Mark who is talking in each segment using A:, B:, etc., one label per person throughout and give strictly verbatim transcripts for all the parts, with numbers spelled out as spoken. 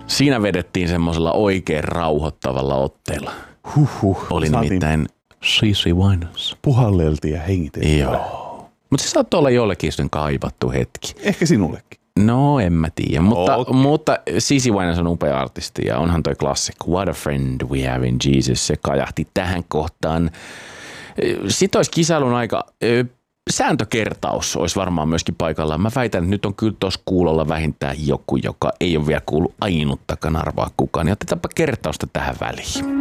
A: Siinä vedettiin semmoisella oikein rauhoittavalla otteella.
B: Huhhuh.
A: Oli nimittäin Cici Winans.
B: Puhalleltiin ja hengiteltiin.
A: Joo. Mutta se saattoi olla jollekin sen kaivattu hetki.
B: Ehkä sinullekin.
A: No, en mä tiedä, mutta,
B: Okay.
A: mutta Cici Winans on upea artisti ja onhan toi klassikko What a Friend We Have in Jesus, se kajahti tähän kohtaan. Sitten olisi kisailun aika, sääntökertaus olisi varmaan myöskin paikallaan. Mä väitän, että nyt on kyllä tuossa kuulolla vähintään joku, joka ei ole vielä kuullut ainuttakaan arvaa kukaan. Ja otetaanpa kertausta tähän väliin.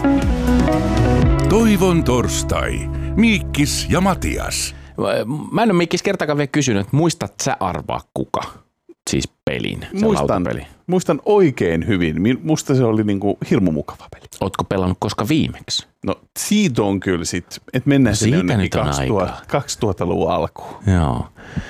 C: Toivon torstai. Miikkis ja Matias.
A: Mä en ole Miikkis kertaakaan vielä kysynyt, että muistat sä arvaa kuka? Siis pelin, se
B: Muistan,
A: lautapeli.
B: muistan oikein hyvin. Musta se oli niinku hirmu mukava peli.
A: Ootko pelannut koska viimeksi?
B: No siitä on kyllä sit, että mennään
A: No,
B: sinne
A: siitä
B: jonnekin
A: nyt on
B: kaksituhatta,
A: aikaa.
B: kaksituhattaluvun alkuun.
A: Joo.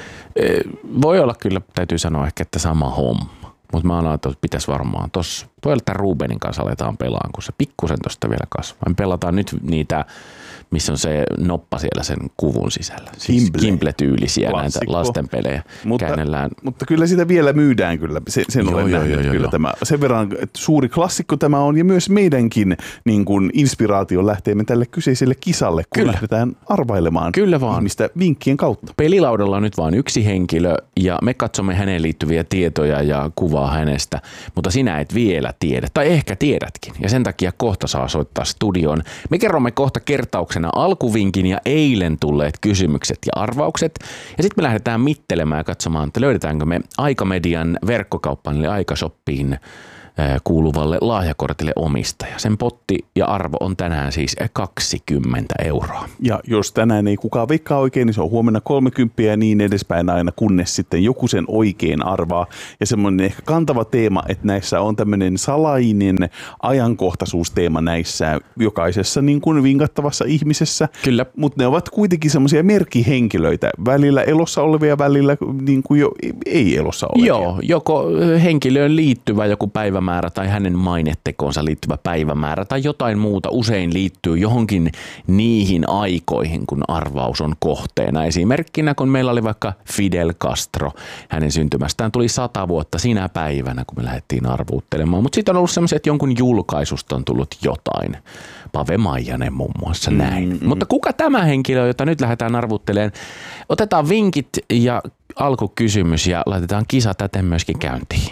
A: E, voi olla kyllä, täytyy sanoa ehkä, että sama homma. Mutta mä ajattelin, että pitäisi varmaan tuossa, voi olla, että Rubenin kanssa aletaan pelaan, kun se pikkusen tuosta vielä kasvaa. Me pelataan nyt niitä, missä on se noppa siellä sen kuvun sisällä. Siis
B: Kimble.
A: Kimble-tyylisiä
B: Klassikko.
A: näitä lastenpelejä.
B: Mutta,
A: Käännellään.
B: mutta kyllä sitä vielä myydään kyllä. Se, sen
A: Joo,
B: olen
A: joo,
B: nähnyt
A: joo,
B: kyllä
A: joo.
B: tämä. Sen verran että suuri klassikko tämä on ja myös meidänkin niin kuin inspiraatio lähteemme tälle kyseiselle kisalle, kun
A: Kyllä.
B: lähdetään arvailemaan
A: Kyllä vaan.
B: ihmistä vinkkien kautta.
A: Pelilaudalla on nyt vain yksi henkilö ja me katsomme häneen liittyviä tietoja ja kuvaa hänestä, mutta sinä et vielä tiedä, tai ehkä tiedätkin, ja sen takia kohta saa soittaa studioon. Me kerromme kohta kertauksena alkuvinkin ja eilen tulleet kysymykset ja arvaukset, ja sitten me lähdetään mittelemään ja katsomaan, että löydetäänkö me Aikamedian verkkokauppaan eli Aikashoppiin kuuluvalle lahjakortille omistaja. Sen potti ja arvo on tänään siis kaksikymmentä euroa.
B: Ja jos tänään ei kukaan veikkaa oikein, niin se on huomenna kolmekymmentä ja niin edespäin aina, kunnes sitten joku sen oikein arvaa. Ja semmoinen ehkä kantava teema, että näissä on tämmöinen salainen ajankohtaisuusteema näissä jokaisessa niin kuin vinkattavassa ihmisessä.
A: Kyllä.
B: Mutta ne ovat kuitenkin semmoisia merkkihenkilöitä, välillä elossa olevia, välillä niin kuin jo ei elossa olevia.
A: Joo, joko henkilöön liittyvä joku päivämäärä tai hänen mainettekoonsa liittyvä päivämäärä tai jotain muuta usein liittyy johonkin niihin aikoihin, kun arvaus on kohteena. Esimerkkinä, kun meillä oli vaikka Fidel Castro, hänen syntymästään tuli sata vuotta sinä päivänä, kun me lähdettiin arvuuttelemaan. Mutta sitten on ollut semmoiset, että jonkun julkaisusta on tullut jotain. Pave Maijanen muun muassa näin. Mm-hmm. Mutta kuka tämä henkilö, jota nyt lähdetään arvuuttelemaan? Otetaan vinkit ja alkukysymys ja laitetaan kisa täten myöskin käyntiin.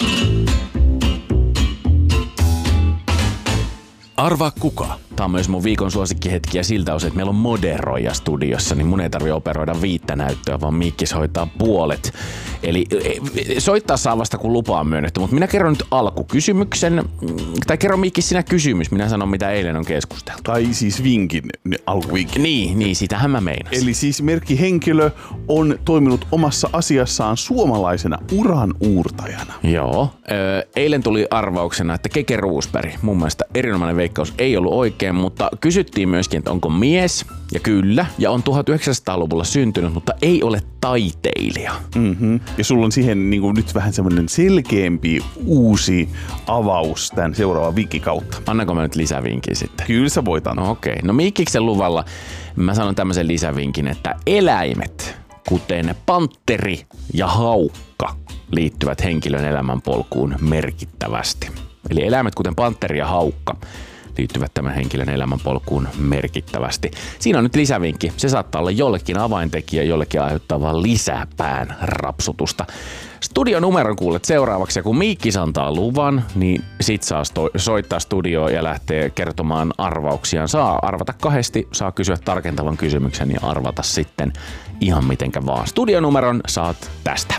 C: Arvaa kuka?
A: Tämä on myös mun viikon suosikkihetki ja siltä osin, että meillä on moderoija studiossa, niin mun ei tarvitse operoida viittä näyttöä, vaan Miikkis hoitaa puolet. Eli soittaa saa vasta, kun lupa on myönnetty, mutta minä kerron nyt alkukysymyksen, tai kerron Miikkis sinä kysymys, minä sanon mitä eilen on keskusteltu.
B: Tai siis vinkin, alkuvinkin.
A: Niin, niin, sitähän mä meinasin.
B: Eli siis merkkihenkilö on toiminut omassa asiassaan suomalaisena uran uurtajana.
A: Joo. Ö, eilen tuli arvauksena, että Keke Roosberg, mun mielestä erinomainen veikkaus, ei ollut oikein, mutta kysyttiin myöskin, että onko mies, ja kyllä, ja on tuhatyhdeksänsataaluvulla syntynyt, mutta ei ole taiteilija.
B: Mm-hmm. Ja sulla on siihen niin kuin nyt vähän semmoinen selkeämpi uusi avaus tämän seuraavan vinkin kautta.
A: Annanko mä nyt lisävinkin sitten?
B: Kyllä sä voit antaa.
A: No okei. No Miikkiksen luvalla mä sanon tämmöisen lisävinkin, että eläimet, kuten pantteri ja haukka, liittyvät henkilön elämänpolkuun merkittävästi. Eli eläimet, kuten pantteri ja haukka, liittyvät tämän henkilön elämänpolkuun merkittävästi. Siinä on nyt lisävinkki. Se saattaa olla jollekin avaintekijä, jollekin aiheuttaa vaan lisää pään rapsutusta. Studionumeron kuulet seuraavaksi, ja kun Miikkis antaa luvan, niin sit saa sto- soittaa studioon ja lähtee kertomaan arvauksiaan. Saa arvata kahdesti, saa kysyä tarkentavan kysymyksen ja arvata sitten ihan mitenkä vaan. Studionumeron saat tästä.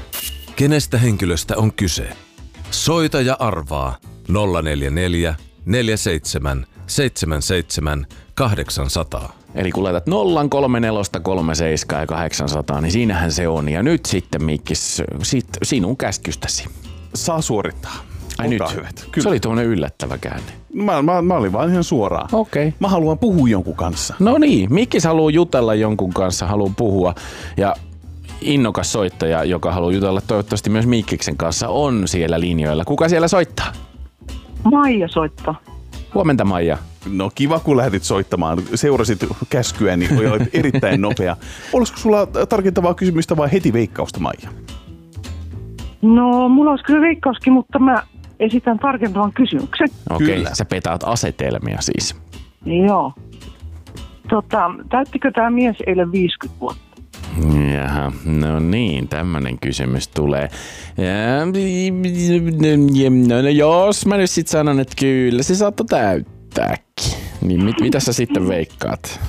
C: Kenestä henkilöstä on kyse? Soita ja arvaa nolla neljä neljä neljä seitsemän seitsemän seitsemän kahdeksan nolla nolla.
A: Eli kun laitat nolla kolme neljä kolme seitsemän ja kahdeksansataa, niin siinähän se on. Ja nyt sitten Miikkis, sit sinun käskystäsi.
B: Saa suorittaa.
A: Ai
B: Olkaa
A: nyt.
B: hyvät. Kyllä.
A: Se oli tuommoinen yllättävä käänne.
B: Mä, mä, mä olin vaan ihan suoraan.
A: Okei. Okay.
B: Mä haluan puhua jonkun kanssa.
A: No niin, Miikkis haluaa jutella jonkun kanssa, haluaa puhua. Ja innokas soittaja, joka haluaa jutella toivottavasti myös Miikkiksen kanssa, on siellä linjoilla. Kuka siellä soittaa?
D: Maija soittaa.
A: Huomenta, Maija.
B: No kiva, kun lähdit soittamaan. Seurasit käskyä, niin olet erittäin nopea. Olisiko sulla tarkentavaa kysymystä vai heti veikkausta, Maija?
D: No, mulla olisi kyllä veikkauskin, mutta mä esitän tarkentavan kysymyksen.
A: Okei,
B: Kyllä.
A: sä petaat asetelmia siis.
D: Joo. Tota, täyttikö tämä mies eilen viisikymmentä vuotta?
A: Jaha, no niin, tämmönen kysymys tulee. Ja, no, no jos mä nyt sit sanon, että kyllä se saattoi täyttääkin, niin mit, mitä sä sitten veikkaat?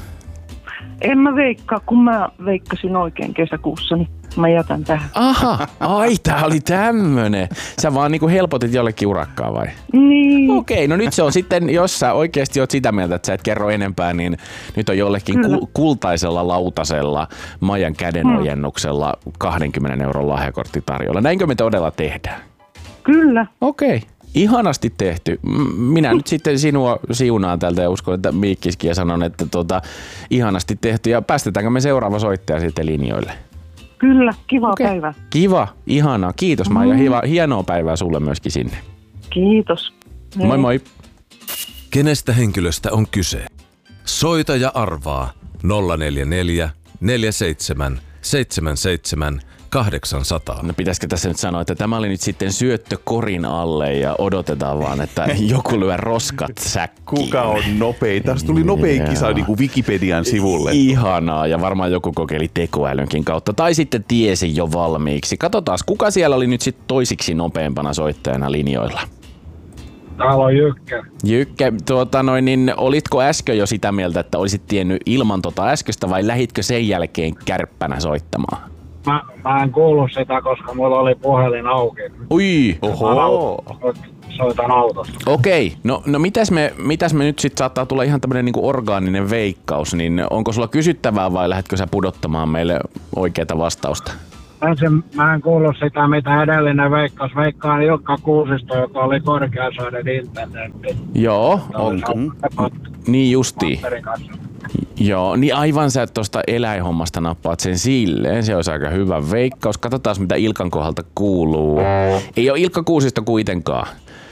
D: En mä veikkaa, kun mä veikkasin oikein kesäkuussa, niin mä jätän tähän.
A: Aha, ai tää oli tämmönen. Sä vaan niinku helpotit jollekin urakkaa vai?
D: Niin.
A: Okei, no nyt se on sitten, jos sä oikeesti oot sitä mieltä, että sä et kerro enempää, niin nyt on jollekin ku- kultaisella lautasella Maijan kädenojennuksella kaksikymmentä euron lahjakortti tarjolla. Näinkö me todella tehdään?
D: Kyllä.
A: Okei. Ihanasti tehty. M- Minä nyt sitten sinua siunaan täältä ja uskon, että Miikkiskin ja sanon, että tota, ihanasti tehty. Ja päästetäänkö me seuraava soittaja sitten linjoille?
D: Kyllä, kiva
A: Okei.
D: päivä.
A: Kiva, ihanaa. Kiitos Maija. Hiva, hienoa päivää sulle myöskin sinne.
D: Kiitos.
A: Moi moi.
C: Kenestä henkilöstä on kyse? Soita ja arvaa nolla neljä neljä, neljä seitsemän, seitsemän seitsemän, kahdeksan nolla nolla.
A: No pitäisikö tässä nyt sanoa, että tämä oli nyt sitten syöttö korin alle ja odotetaan vaan, että joku lyö roskat säkkiin.
B: Kuka on nopea? Tästä tuli nopea kisa
A: Joo.
B: niin kuin Wikipedian sivulle.
A: Ihanaa, ja varmaan joku kokeili tekoälynkin kautta, tai sitten tiesi jo valmiiksi. Katsotaan, kuka siellä oli nyt sitten toisiksi nopeampana soittajana linjoilla?
E: Täällä on Jykke.
A: Jykke, tuota noin, niin olitko äsken jo sitä mieltä, että olisit tiennyt ilman tota äskeistä, vai lähitkö sen jälkeen kärppänä soittamaan?
E: Mä, mä en kuullut sitä, koska mulla oli puhelin auki.
A: Ui,
B: Oho.
E: Nyt soitan autosta.
A: okei. No, no mitäs, me, mitäs me nyt sitten saattaa tulla ihan tämmönen niinku orgaaninen veikkaus, niin onko sulla kysyttävää vai lähdetkö sä pudottamaan meille oikeata vastausta?
E: Ensin mä en kuullut sitä, mitä edellinen veikkaus. Veikkaan Ilkka Kuusisto, joka oli korkeasaiden internetti.
A: Joo, on, niin justiin.
E: Patterin kanssa.
A: Joo, niin aivan sä tuosta eläinhommasta nappaat sen silleen. Se olisi aika hyvä veikkaus. Katsotaan, mitä Ilkan kohdalta kuuluu. Ei ole Ilkka Kuusisto kuitenkaan.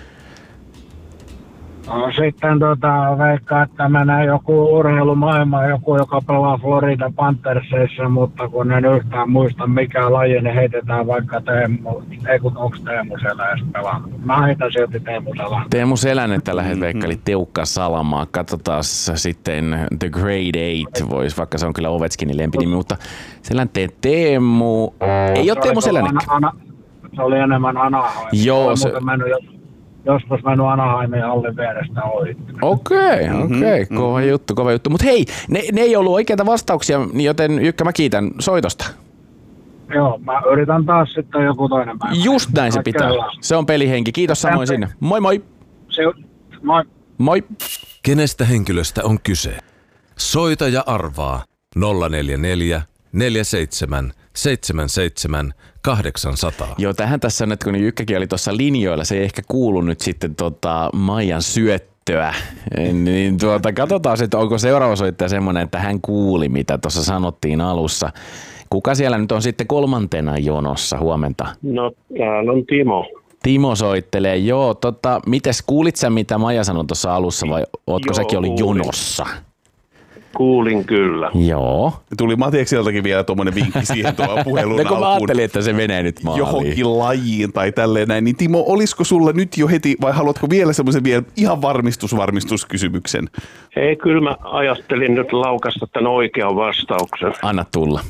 E: No, sitten tota, veikkaa, että menee joku urheilumaailma, joku, joka pelaa Florida Panthersissa, mutta kun en yhtään muista mikä laji, niin heitetään vaikka Teemu, ei kun onko Teemu Selä edes pelannut. Mä heitän silti Teemu Selä.
A: Teemu Selänne tällä hetkellä veikkaili Teukka Salamaa. Katsotaan sitten The Grade Eight, vois, vaikka se on kyllä Ovechkinin lempinimi, mutta Selänteen Teemu... Ei ole Teemu Selänne.
E: Se oli enemmän Anaheim.
A: Joo,
E: se...
A: se-
E: Mennyt, joskus mennyt Anaheimin hallin vierestä ohi.
A: Okei, okei, kova juttu, kova juttu. Mutta hei, ne, ne ei ollut oikeita vastauksia, niin joten Jykkä mä kiitän soitosta.
E: Joo, mä yritän taas sitten joku toinen päivä.
A: Just näin se
E: Kaikkea
A: pitää.
E: hyvää.
A: Se on pelihenki. Kiitos samoin sinne. Moi moi.
E: Se, moi.
A: Moi.
C: Kenestä henkilöstä on kyse? Soita ja arvaa nolla neljä neljä, neljä seitsemän, seitsemän seitsemän, kahdeksan nolla nolla.
A: Joo, tähän tässä on, että kun Jykkäkin oli tuossa linjoilla, se ei ehkä kuulu nyt sitten tota Maijan syöttöä. Niin tuota, katsotaan, että onko seuraava soittaja semmoinen, että hän kuuli, mitä tuossa sanottiin alussa. Kuka siellä nyt on sitten kolmantena jonossa? Huomenta.
F: No, täällä on Timo.
A: Timo soittelee. Joo, tota, mites kuulit sä, mitä Maija sanoi tuossa alussa, vai ootko
F: Joo,
A: säkin ollut
F: kuulin.
A: jonossa?
F: Kuulin kyllä.
A: Joo.
B: Tuli Matiakseltakin vielä tuommoinen vinkki siihen tuohon puhelun
A: No kun mä
B: alkuun.
A: ajattelin, että se menee nyt maaliin.
B: Johonkin lajiin tai tälleen näin. Niin Timo, olisiko sulla nyt jo heti vai haluatko vielä semmoisen vielä ihan varmistusvarmistuskysymyksen?
F: Ei, kyllä mä ajattelin nyt laukasta tämän oikean vastauksen.
A: Anna tulla.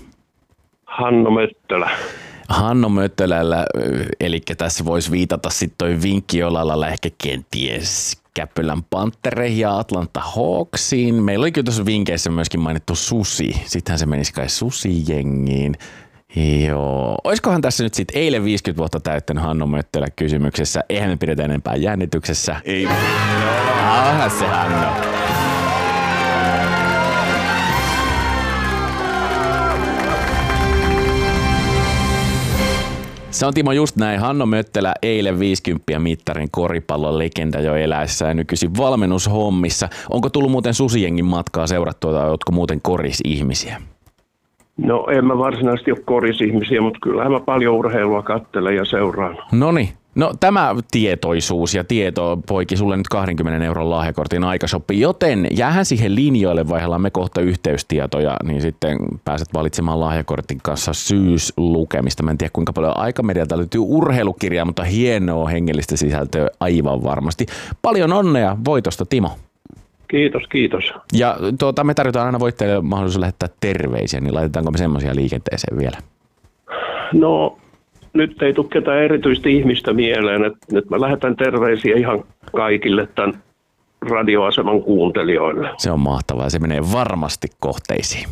F: Hanno Möttölä.
A: Hanno Möttölällä, eli tässä voisi viitata sitten toi vinkki jollain lailla ehkä kenties Käppylän Panttereihin ja Atlanta Hawksiin. Meillä oli kyllä tuossa vinkeissä myöskin mainittu Susi. Sittenhän se menisi kai Susi-jengiin. Joo. Oiskohan tässä nyt sitten eilen viisikymmentä vuotta täyttänyt Hanno Möttölä kysymyksessä? Eihän me pidetä enempää jännityksessä.
B: Ei.
A: Aha se Hanno. Se on Timo just näin. Hanno Möttölä eilen viisikymmentä mittarin koripallon legenda jo eläessä ja nykyisin valmennushommissa. Onko tullut muuten Susijengin matkaa seurattua tai oletko muuten korisihmisiä?
F: No, en mä varsinaisesti ole korisihmisiä, mutta kyllähän mä paljon urheilua katselen ja seuraan.
A: Noniin. No tämä tietoisuus ja tieto poiki sulle nyt kahdenkymmenen euron lahjakortin aikashoppi, joten jäähän siihen linjoille, vaihdellaan me kohta yhteystietoja, niin sitten pääset valitsemaan lahjakortin kanssa syyslukemista. Mä en tiedä kuinka paljon Aikamedialta löytyy urheilukirjaa, mutta hienoa hengellistä sisältöä aivan varmasti. Paljon onnea voitosta, Timo.
F: Kiitos, kiitos.
A: Ja tuota, me tarjotaan aina voittajille mahdollisuus lähettää terveisiä, niin laitetaanko me semmoisia liikenteeseen vielä?
F: No, nyt ei tule ketään erityistä ihmistä mieleen, että nyt mä lähetän terveisiä ihan kaikille tämän radioaseman kuuntelijoille.
A: Se on mahtavaa, se menee varmasti kohteisiin.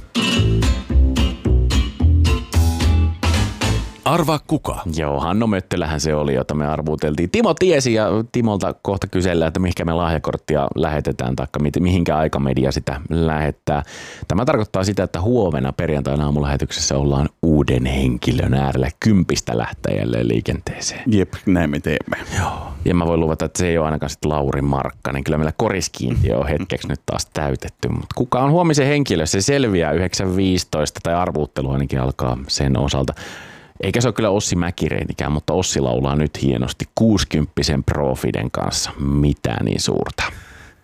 C: Arvaa kuka?
A: Joo, Hanno Möttölähän se oli, jota me arvuuteltiin. Timo tiesi ja Timolta kohta kysellään, että mihinkä me lahjakorttia lähetetään tai mihinkä Aikamedia sitä lähettää. Tämä tarkoittaa sitä, että huomenna perjantaina aamulähetyksessä ollaan uuden henkilön äärellä kympistä lähtäjälle liikenteeseen.
B: Jep, näin me teemme.
A: Joo. Ja mä voin luvata, että se ei ole ainakaan sitten Lauri Markkanen. Kyllä meillä koriskiintiö on hetkeksi nyt taas täytetty. Mutta kuka on huomisen henkilö? Se selviää yhdeksän viisitoista tai arvuuttelu ainakin alkaa sen osalta. Eikä se ole kyllä Ossi Mäkireinikään, mutta Ossi laulaa nyt hienosti kuusikymppisen Profiden kanssa. Mitään niin suurta.